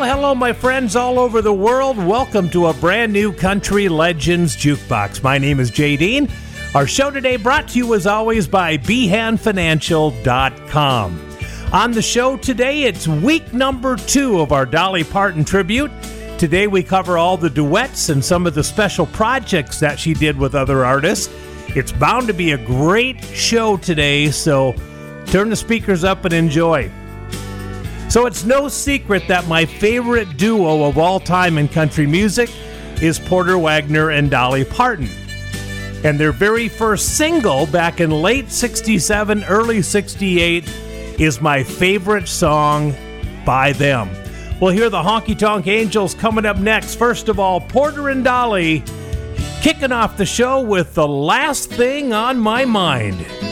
Well, hello, my friends all over the world. Welcome to a brand new Country Legends Jukebox. My name is Jay Dean. Our show today brought to you, as always, by BehanFinancial.com. On the show today, it's week number 2 of our Dolly Parton tribute. Today, we cover all the duets and some of the special projects that she did with other artists. It's bound to be a great show today, so turn the speakers up and enjoy. So it's no secret that my favorite duo of all time in country music is Porter Wagoner and Dolly Parton. And their very first single back in late 67, early 68 is my favorite song by them. We'll hear the Honky Tonk Angels coming up next. First of all, Porter and Dolly kicking off the show with The Last Thing on My Mind.